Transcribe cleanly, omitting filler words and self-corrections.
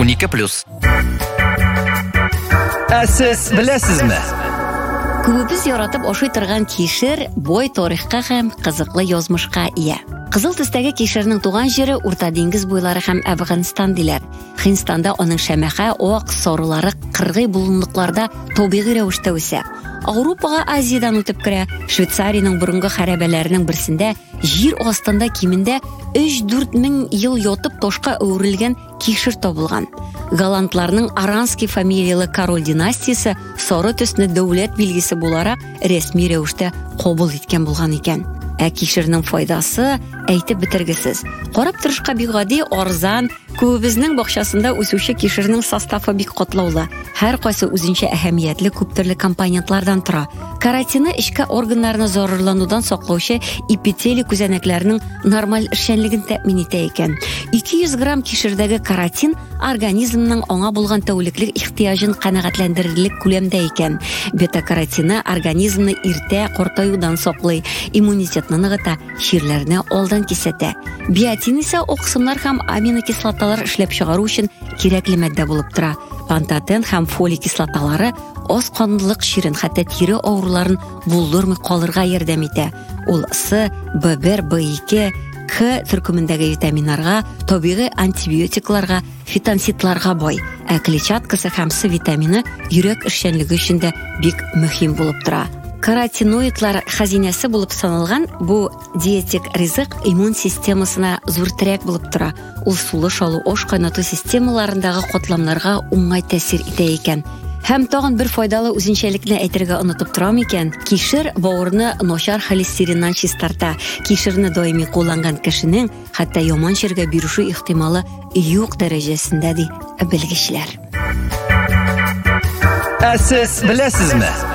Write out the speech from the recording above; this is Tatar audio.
12+. Сез беләсезме? Күбебез яратып ашый торган кишер бой тарихка һәм кызыклы язмышка ия. Кызыл төстәге кишернең туган җире Урта диңгез буйлары һәм Әфганстан диләр. Һиндстанда аның шәмәхә, ак, сарылары кыргый булынлыкларда табигый рәвештә үсә. Авропага Азиядан үтеп керә. Швейцариянең борынгы хәрабәләренең берсендә җир астында кимендә 3-4 мең ел ятып ташка әверелгән кишер табылган. Голландларның Аранский фамилиялы король династиясе сары төсне дәүләт билгесе буларак рәсми рәвештә кабул иткән булган икән. Кишернең файдасы әйтеп бетергесез. Карап торышка бик гади, арзан, күбебезнең бакчасында үсүче кишернең составы бик катлаулы. Һәр кайсы үзенчә әһәмиятле күп төрле компонентлардан тора. Каротины эчке органнарны зарарланудан саклаучы эпителий күзәнәкләренең нормаль эшчәнлеген тәэмин итә икән. 200 грамм кишердәге каротин организмның аңа булган тәүлеклек ихтыяҗын канәгатьләндерерлек күләмдә икән. Бета-каротины организмны иртә картаюдан саклый, иммунитетны ныгыта, чирләрне алдан кисәтә. Биотин исә оксымнар һәм аминокислоталар эшләп чыгару өчен кирәкле мадда булып тора. Пантотен һәм фолий кислоталары аз канлылык чирен, хәтта тире авыруларын булдырмый калырга ярдәм итә. Ул С, B1, B2, К төркемендәге витаминнарга, табигый антибиотикларга, фитонцидларга бай. Клетчаткасы һәм С витамины йөрәк эшчәнлеге өчен дә бик мөһим булып тора. Каротиноидлар хазинәсе булып саналган бу диетик ризык иммун системасына зур терәк булып тора. Ул сулыш алу, аш кайнату системаларындагы катламнарга уңай тәэсир итә икән. Һәм тагын бер файдалы үзенчәлекне әйтергә онытып торам икән. Кишер бавырны начар холестериннан чистарта. Кишерне даими кулланган кешенең хәтта яман чиргә бирүше ихтималы юк дәрәҗәсендә ди белгечләр. Сез беләсезме?